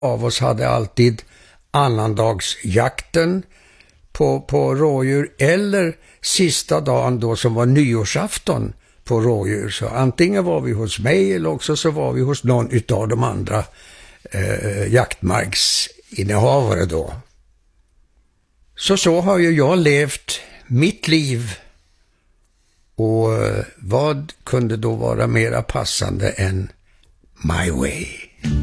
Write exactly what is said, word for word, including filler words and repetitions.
av oss hade alltid annandagsjakten på, på rådjur eller sista dagen då som var nyårsafton på rådjur. Så antingen var vi hos mig eller också så var vi hos någon utav de andra eh, jaktmarksinnehavare då. Så så har ju jag levt mitt liv, och vad kunde då vara mera passande än My Way?